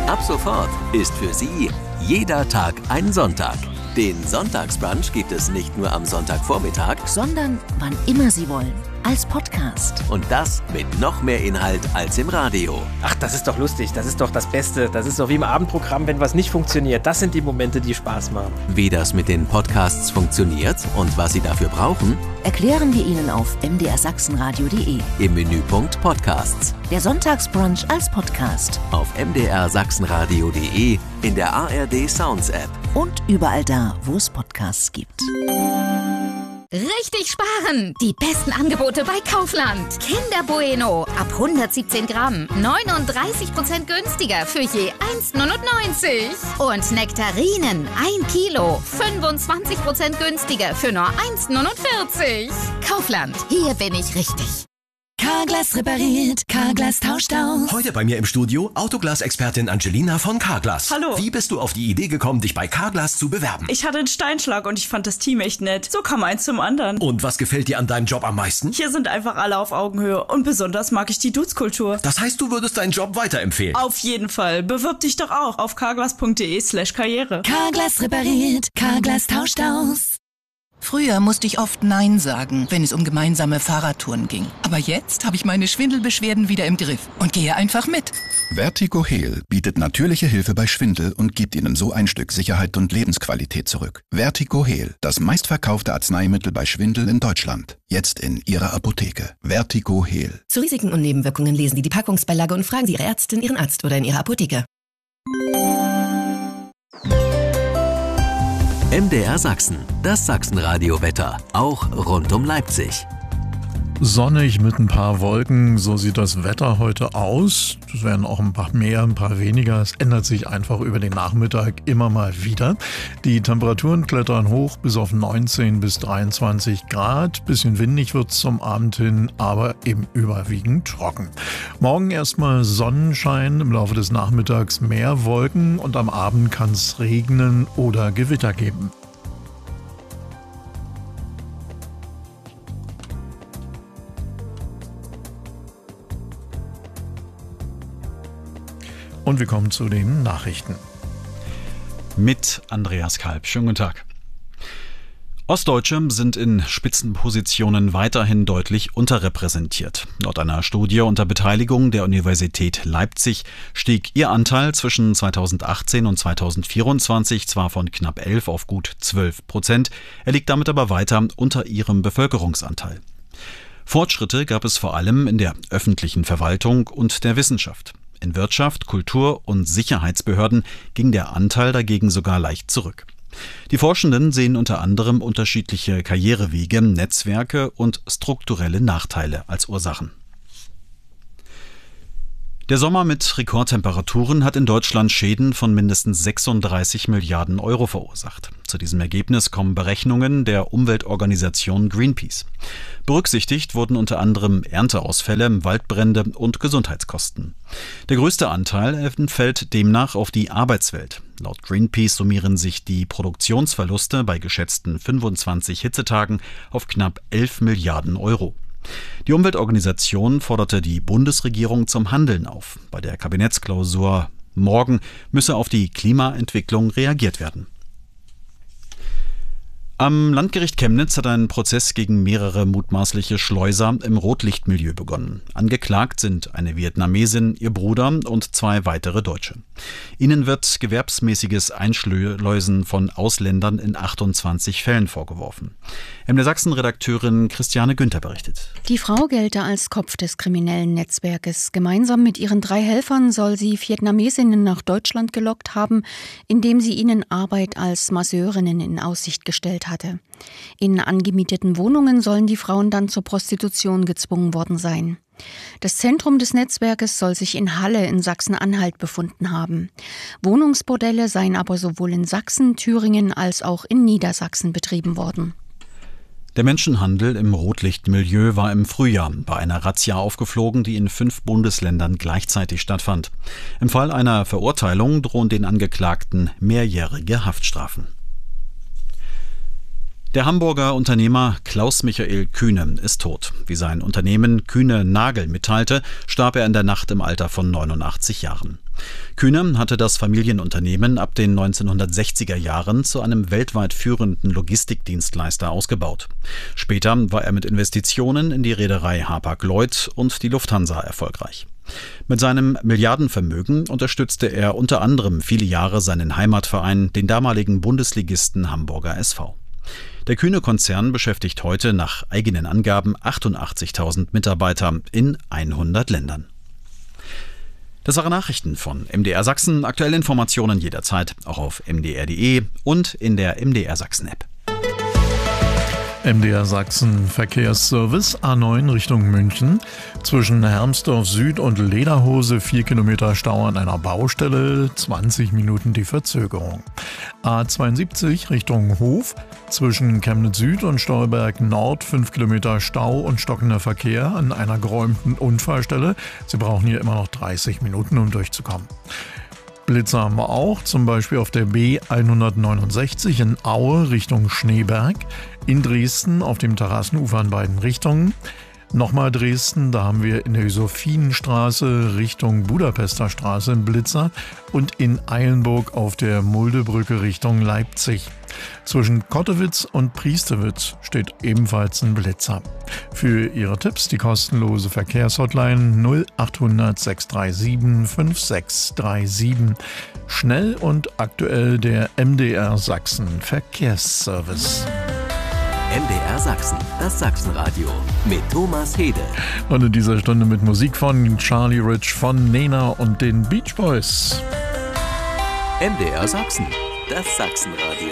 Ab sofort ist für Sie jeder Tag ein Sonntag. Den Sonntagsbrunch gibt es nicht nur am Sonntagvormittag, sondern wann immer Sie wollen, als Podcast. Und das mit noch mehr Inhalt als im Radio. Ach, das ist doch lustig, das ist doch das Beste. Das ist doch wie im Abendprogramm, wenn was nicht funktioniert. Das sind die Momente, die Spaß machen. Wie das mit den Podcasts funktioniert und was Sie dafür brauchen, erklären wir Ihnen auf mdrsachsenradio.de. Im Menüpunkt Podcasts. Der Sonntagsbrunch als Podcast. Auf mdrsachsenradio.de, in der ARD Sounds App. Und überall da, wo es Podcasts gibt. Richtig sparen! Die besten Angebote bei Kaufland. Kinder Bueno ab 117 Gramm. 39% günstiger für je 1,99. Und Nektarinen 1 Kilo. 25% günstiger für nur 1,49. Kaufland, hier bin ich richtig. Carglass repariert, Carglass tauscht aus. Heute bei mir im Studio Autoglas-Expertin Angelina von Carglass. Hallo. Wie bist du auf die Idee gekommen, dich bei Carglass zu bewerben? Ich hatte einen Steinschlag und ich fand das Team echt nett. So kam eins zum anderen. Und was gefällt dir an deinem Job am meisten? Hier sind einfach alle auf Augenhöhe und besonders mag ich die Dudes-Kultur. Das heißt, du würdest deinen Job weiterempfehlen? Auf jeden Fall. Bewirb dich doch auch auf carglass.de/karriere. Carglass repariert, Carglass tauscht aus. Früher musste ich oft Nein sagen, wenn es um gemeinsame Fahrradtouren ging. Aber jetzt habe ich meine Schwindelbeschwerden wieder im Griff und gehe einfach mit. VertigoHeal bietet natürliche Hilfe bei Schwindel und gibt Ihnen so ein Stück Sicherheit und Lebensqualität zurück. VertigoHeal, das meistverkaufte Arzneimittel bei Schwindel in Deutschland. Jetzt in Ihrer Apotheke. VertigoHeal. Zu Risiken und Nebenwirkungen lesen Sie die Packungsbeilage und fragen Sie Ihre Ärztin, Ihren Arzt oder in Ihrer Apotheke. MDR Sachsen, das Sachsenradio-Wetter, auch rund um Leipzig. Sonnig mit ein paar Wolken, so sieht das Wetter heute aus. Es werden auch ein paar mehr, ein paar weniger. Es ändert sich einfach über den Nachmittag immer mal wieder. Die Temperaturen klettern hoch bis auf 19 bis 23 Grad. Bisschen windig wird es zum Abend hin, aber eben überwiegend trocken. Morgen erstmal Sonnenschein, im Laufe des Nachmittags mehr Wolken und am Abend kann es regnen oder Gewitter geben. Und wir kommen zu den Nachrichten. Mit Andreas Kalb. Schönen guten Tag. Ostdeutsche sind in Spitzenpositionen weiterhin deutlich unterrepräsentiert. Laut einer Studie unter Beteiligung der Universität Leipzig stieg ihr Anteil zwischen 2018 und 2024 zwar von knapp 11 auf gut 12%, er liegt damit aber weiter unter ihrem Bevölkerungsanteil. Fortschritte gab es vor allem in der öffentlichen Verwaltung und der Wissenschaft. In Wirtschaft, Kultur und Sicherheitsbehörden ging der Anteil dagegen sogar leicht zurück. Die Forschenden sehen unter anderem unterschiedliche Karrierewege, Netzwerke und strukturelle Nachteile als Ursachen. Der Sommer mit Rekordtemperaturen hat in Deutschland Schäden von mindestens 36 Milliarden Euro verursacht. Zu diesem Ergebnis kommen Berechnungen der Umweltorganisation Greenpeace. Berücksichtigt wurden unter anderem Ernteausfälle, Waldbrände und Gesundheitskosten. Der größte Anteil entfällt demnach auf die Arbeitswelt. Laut Greenpeace summieren sich die Produktionsverluste bei geschätzten 25 Hitzetagen auf knapp 11 Milliarden Euro. Die Umweltorganisation forderte die Bundesregierung zum Handeln auf. Bei der Kabinettsklausur morgen müsse auf die Klimaentwicklung reagiert werden. Am Landgericht Chemnitz hat ein Prozess gegen mehrere mutmaßliche Schleuser im Rotlichtmilieu begonnen. Angeklagt sind eine Vietnamesin, ihr Bruder und 2 weitere Deutsche. Ihnen wird gewerbsmäßiges Einschleusen von Ausländern in 28 Fällen vorgeworfen. MDR Sachsen-Redakteurin Christiane Günther berichtet. Die Frau gelte als Kopf des kriminellen Netzwerkes. Gemeinsam mit ihren 3 Helfern soll sie Vietnamesinnen nach Deutschland gelockt haben, indem sie ihnen Arbeit als Masseurinnen in Aussicht gestellt hatte. In angemieteten Wohnungen sollen die Frauen dann zur Prostitution gezwungen worden sein. Das Zentrum des Netzwerkes soll sich in Halle in Sachsen-Anhalt befunden haben. Wohnungsbordelle seien aber sowohl in Sachsen, Thüringen als auch in Niedersachsen betrieben worden. Der Menschenhandel im Rotlichtmilieu war im Frühjahr bei einer Razzia aufgeflogen, die in 5 Bundesländern gleichzeitig stattfand. Im Fall einer Verurteilung drohen den Angeklagten mehrjährige Haftstrafen. Der Hamburger Unternehmer Klaus-Michael Kühne ist tot. Wie sein Unternehmen Kühne Nagel mitteilte, starb er in der Nacht im Alter von 89 Jahren. Kühne hatte das Familienunternehmen ab den 1960er Jahren zu einem weltweit führenden Logistikdienstleister ausgebaut. Später war er mit Investitionen in die Reederei Hapag-Lloyd und die Lufthansa erfolgreich. Mit seinem Milliardenvermögen unterstützte er unter anderem viele Jahre seinen Heimatverein, den damaligen Bundesligisten Hamburger SV. Der Kühne-Konzern beschäftigt heute nach eigenen Angaben 88.000 Mitarbeiter in 100 Ländern. Das waren Nachrichten von MDR Sachsen. Aktuelle Informationen jederzeit auch auf mdr.de und in der MDR Sachsen-App. MDR Sachsen Verkehrsservice A9 Richtung München. Zwischen Hermsdorf Süd und Lederhose 4 Kilometer Stau an einer Baustelle, 20 Minuten die Verzögerung. A72 Richtung Hof. Zwischen Chemnitz Süd und Stolberg Nord 5 Kilometer Stau und stockender Verkehr an einer geräumten Unfallstelle. Sie brauchen hier immer noch 30 Minuten, um durchzukommen. Blitzer haben wir auch, zum Beispiel auf der B169 in Aue Richtung Schneeberg, in Dresden auf dem Terrassenufer in beiden Richtungen. Nochmal Dresden, da haben wir in der Josephinenstraße Richtung Budapester Straße einen Blitzer und in Eilenburg auf der Muldebrücke Richtung Leipzig. Zwischen Kottewitz und Priestewitz steht ebenfalls ein Blitzer. Für Ihre Tipps die kostenlose Verkehrshotline 0800 637 5637. Schnell und aktuell der MDR Sachsen Verkehrsservice. MDR Sachsen, das Sachsenradio mit Thomas Hede. Und in dieser Stunde mit Musik von Charlie Rich, von Nena und den Beach Boys. MDR Sachsen, das Sachsenradio.